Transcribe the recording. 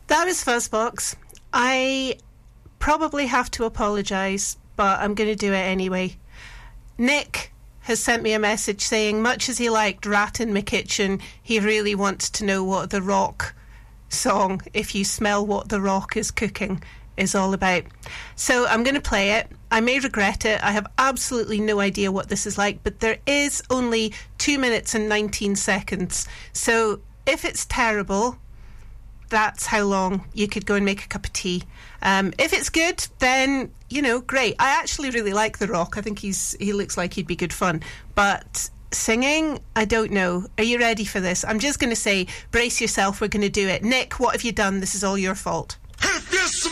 That was Fuzzbox. I probably have to apologise, but I'm going to do it anyway. Nick has sent me a message saying, much as he liked Rat in My Kitchen, he really wants to know what the Rock song, If You Smell What the Rock Is Cooking, is all about. So I'm going to play it. I may regret it. I have absolutely no idea what this is like, but there is only 2 minutes and 19 seconds. So if it's terrible, that's how long you could go and make a cup of tea. If it's good, then, great. I actually really like The Rock. I think he looks like he'd be good fun. But singing, I don't know. Are you ready for this? I'm just going to say, brace yourself, we're going to do it. Nick, what have you done? This is all your fault.